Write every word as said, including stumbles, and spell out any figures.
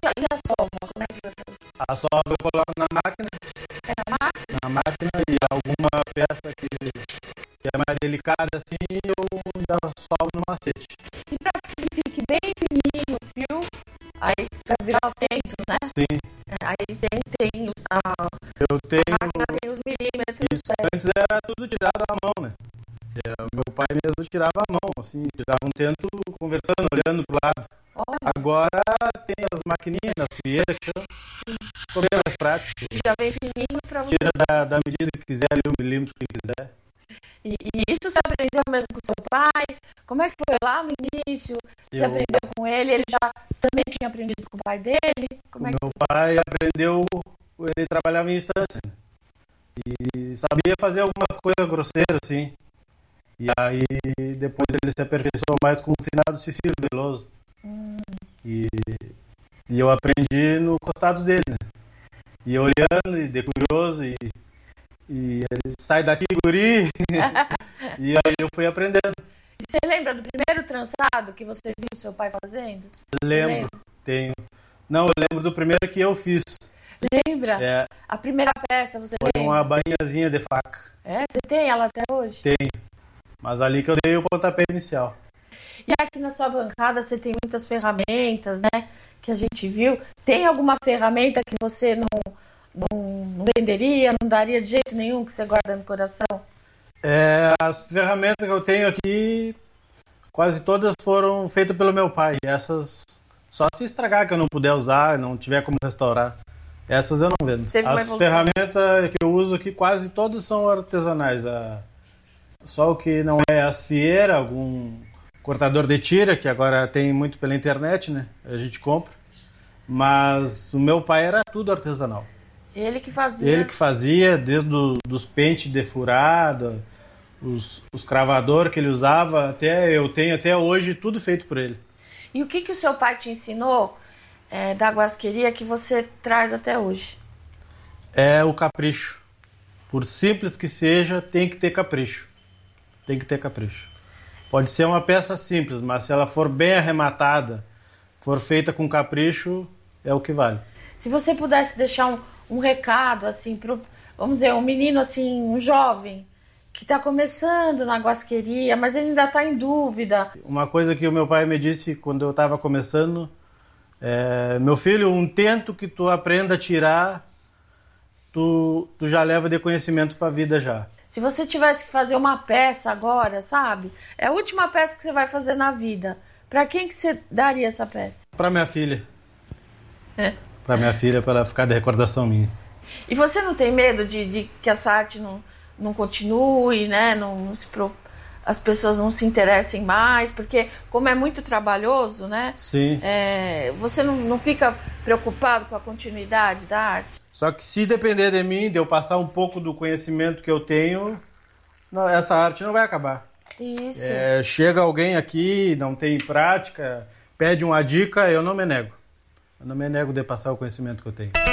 a, e a solda? Como é que vai fazer? A solda eu coloco na máquina. É na máquina? Na máquina e alguma peça que, que é mais delicada assim, eu ainda soldo no macete. E para que fique bem fininho o fio, aí para virar o tento, né? Sim. Aí tem, tem os, a, eu tenho, a máquina tem os milímetros. Isso, antes era tudo tirado à mão, né? O meu pai mesmo tirava a mão, assim, tirava um tento conversando, olhando pro lado. Olha. Agora tem as maquininhas, as fieiras, que ficou bem mais prático. Já vem fininho para você. Tira da, da medida que quiser, ali o milímetro que quiser. E, e isso você aprendeu mesmo com seu pai? Como é que foi lá no início? Você Eu... aprendeu com ele? Ele já também tinha aprendido com o pai dele? Como o é que... meu pai aprendeu, ele trabalhava em instância. E sabia fazer algumas coisas grosseiras, assim. E aí depois ele se aperfeiçoou mais com o finado Cecílio Veloso. Hum. E, e eu aprendi no costado dele, né? E olhando, e de curioso, e, e ele sai daqui, guri. E aí eu fui aprendendo. E você lembra do primeiro trançado que você viu seu pai fazendo? Lembro, tenho. Não, eu lembro do primeiro que eu fiz. Lembra? É, a primeira peça, você foi lembra? uma bainhazinha de faca. É? Você tem ela até hoje? Tenho. Mas ali que eu dei o pontapé inicial. E aqui na sua bancada você tem muitas ferramentas, né? Que a gente viu. Tem alguma ferramenta que você não, não, não venderia, não daria de jeito nenhum, que você guarda no coração? É, as ferramentas que eu tenho aqui, quase todas foram feitas pelo meu pai. Essas, só se estragar, que eu não puder usar, não tiver como restaurar. Essas eu não vendo. As ferramentas que eu uso aqui, quase todas são artesanais. A, só o que não é as fieiras, algum cortador de tira, que agora tem muito pela internet, né? A gente compra. Mas o meu pai era tudo artesanal. Ele que fazia? Ele que fazia, desde do, dos pentes de furada, os, os cravadores que ele usava, até eu tenho até hoje tudo feito por ele. E o que, que o seu pai te ensinou é, da guasqueria que você traz até hoje? É o capricho. Por simples que seja, tem que ter capricho. Tem que ter capricho. Pode ser uma peça simples, mas se ela for bem arrematada, for feita com capricho, é o que vale. Se você pudesse deixar um, um recado, assim, pro, vamos dizer, um menino, assim, um jovem, que está começando na guasqueria, mas ele ainda está em dúvida. Uma coisa que o meu pai me disse quando eu estava começando, é, meu filho, um tento que tu aprenda a tirar, tu, tu já leva de conhecimento para a vida já. Se você tivesse que fazer uma peça agora, sabe? É a última peça que você vai fazer na vida. Para quem que você daria essa peça? Para minha filha. É. Para minha filha, para ela ficar de recordação minha. E você não tem medo de, de que essa arte não, não continue, né? Não, não se pro... As pessoas não se interessem mais, porque como é muito trabalhoso, né? Sim. É... Você não, não fica preocupado com a continuidade da arte? Só que se depender de mim, de eu passar um pouco do conhecimento que eu tenho, não, essa arte não vai acabar. Isso. É, chega alguém aqui, não tem prática, pede uma dica, eu não me nego. Eu não me nego de passar o conhecimento que eu tenho.